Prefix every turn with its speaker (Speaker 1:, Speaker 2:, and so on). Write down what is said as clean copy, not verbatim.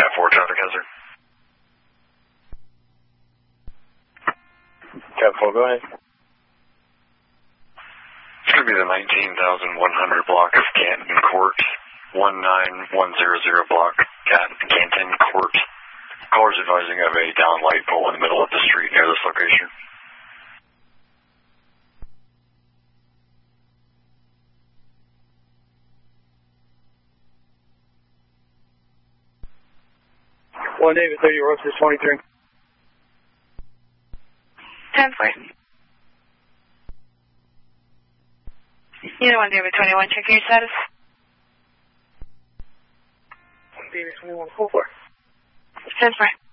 Speaker 1: Cat 4 traffic hazard.
Speaker 2: Cat 4, go ahead.
Speaker 1: It's going to be the 19,100 block of Canton Court, 19100 block, Canton Court. Callers advising of a down light pole in the middle of the street near this location.
Speaker 2: One David 30, Roasted 23.
Speaker 3: 10-4. Unit 1 David 21, checking your status.
Speaker 2: David 21, 4-4.
Speaker 3: 10-4.